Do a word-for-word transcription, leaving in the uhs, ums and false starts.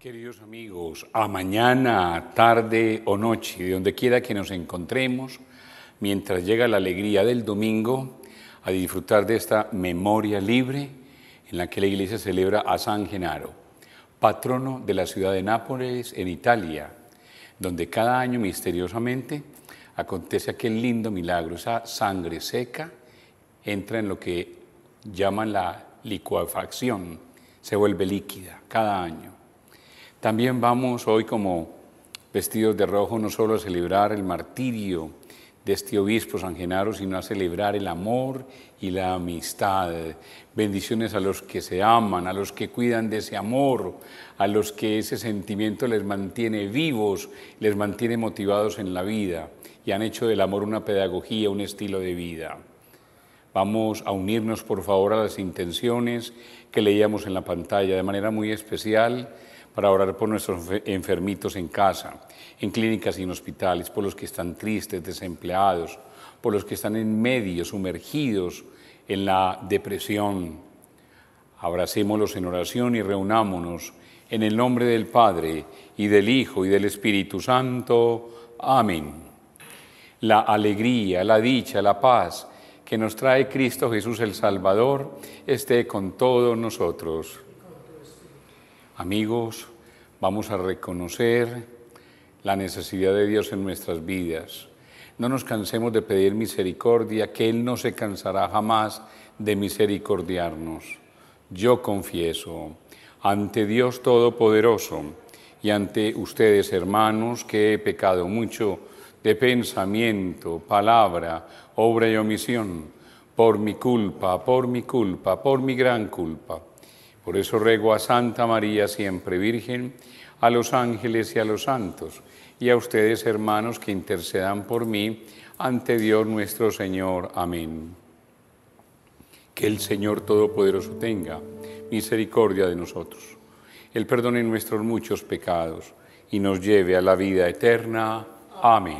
Queridos amigos, a mañana, tarde o noche, de donde quiera que nos encontremos, mientras llega la alegría del domingo, a disfrutar de esta memoria libre en la que la Iglesia celebra a San Genaro, patrono de la ciudad de Nápoles, en Italia, donde cada año misteriosamente acontece aquel lindo milagro, esa sangre seca entra en lo que llaman la licuefacción, se vuelve líquida cada año. También vamos hoy como vestidos de rojo no solo a celebrar el martirio de este obispo San Genaro, sino a celebrar el amor y la amistad. Bendiciones a los que se aman, a los que cuidan de ese amor, a los que ese sentimiento les mantiene vivos, les mantiene motivados en la vida y han hecho del amor una pedagogía, un estilo de vida. Vamos a unirnos por favor a las intenciones que leíamos en la pantalla de manera muy especial para orar por nuestros enfermitos en casa, en clínicas y en hospitales, por los que están tristes, desempleados, por los que están en medio, sumergidos en la depresión. Abracémoslos en oración y reunámonos en el nombre del Padre, y del Hijo, y del Espíritu Santo. Amén. La alegría, la dicha, la paz que nos trae Cristo Jesús el Salvador, esté con todos nosotros. Amigos, vamos a reconocer la necesidad de Dios en nuestras vidas. No nos cansemos de pedir misericordia, que Él no se cansará jamás de misericordiarnos. Yo confieso ante Dios Todopoderoso y ante ustedes, hermanos, que he pecado mucho de pensamiento, palabra, obra y omisión, por mi culpa, por mi culpa, por mi gran culpa. Por eso ruego a Santa María, siempre Virgen, a los ángeles y a los santos, y a ustedes, hermanos, que intercedan por mí ante Dios nuestro Señor. Amén. Que el Señor Todopoderoso tenga misericordia de nosotros, Él perdone nuestros muchos pecados y nos lleve a la vida eterna. Amén.